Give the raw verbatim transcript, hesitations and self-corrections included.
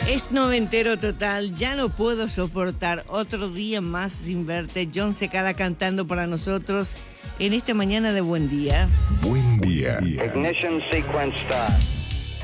Es noventero total, ya no puedo soportar otro día más sin verte. John Secada cantando para nosotros en esta mañana de Buen Día. Buen Día. Ignition sequence start.